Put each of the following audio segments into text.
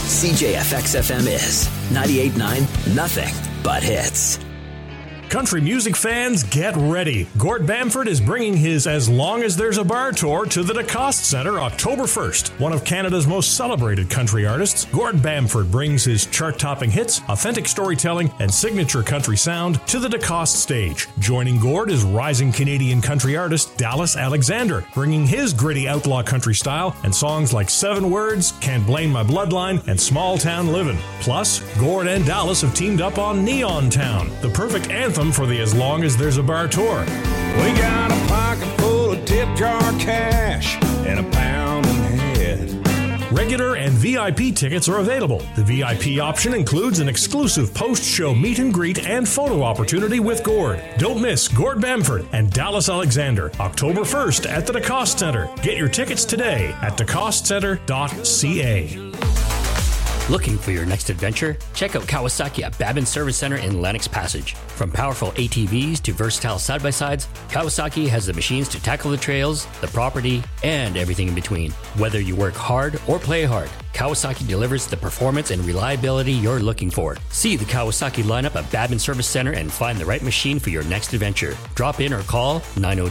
CJFX-FM is 98.9, nothing but hits. Country music fans, get ready. Gord Bamford is bringing his As Long as There's a Bar tour to the DeCoste Centre October 1st. One of Canada's most celebrated country artists, Gord Bamford brings his chart-topping hits, authentic storytelling, and signature country sound to the DeCoste stage. Joining Gord is rising Canadian country artist Dallas Alexander, bringing his gritty outlaw country style and songs like 7 Words, Can't Blame My Bloodline, and Small Town Livin'. Plus, Gord and Dallas have teamed up on Neon Town, the perfect anthem for the As Long as There's a Bar tour. We got a pocket full of tip jar cash and a pound in head. Regular and VIP tickets are available. The VIP option includes an exclusive post-show meet and greet and photo opportunity with Gord. Don't miss Gord Bamford and Dallas Alexander, October 1st at the DeCoste Centre. Get your tickets today at decostecentre.ca. Looking for your next adventure? Check out Kawasaki at Babin Service Center in Lennox Passage. From powerful ATVs to versatile side-by-sides, Kawasaki has the machines to tackle the trails, the property, and everything in between. Whether you work hard or play hard, Kawasaki delivers the performance and reliability you're looking for. See the Kawasaki lineup at Babin Service Center and find the right machine for your next adventure. Drop in or call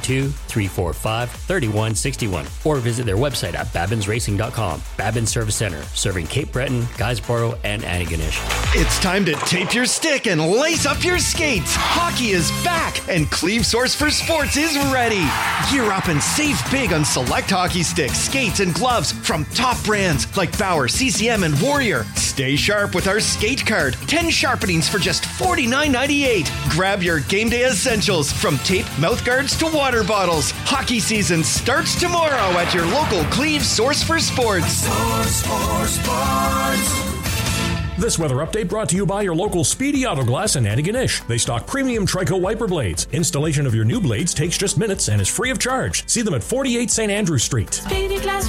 902-345-3161 or visit their website at babinsracing.com. Babin Service Center, serving Cape Breton, Guysborough, and Antigonish. It's time to tape your stick and lace up your skates. Hockey is back, and Cleve Source for Sports is ready. Gear up and save big on select hockey sticks, skates, and gloves from top brands like Bauer, CCM, and Warrior. Stay sharp with our skate card. 10 sharpenings for just $49.98. Grab your game day essentials from tape, mouth guards to water bottles. Hockey season starts tomorrow at your local Cleve Source for Sports. Source for Sports. This weather update brought to you by your local Speedy Autoglass in Antigonish. They stock premium Trico wiper blades. Installation of your new blades takes just minutes and is free of charge. See them at 48 St. Andrew Street. Speedy Glass